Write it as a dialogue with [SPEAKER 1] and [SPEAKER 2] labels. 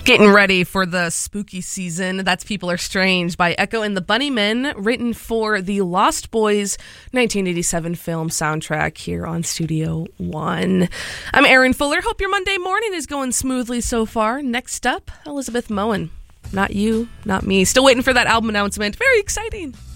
[SPEAKER 1] Getting ready for the spooky season. That's People Are Strange by Echo and the Bunnymen, written for the Lost Boys 1987 film soundtrack here on Studio One. I'm Erin Fuller. Hope your Monday morning is going smoothly so far. Next up, Elizabeth Moen. Not you, not me. Still waiting for that album announcement. Very exciting.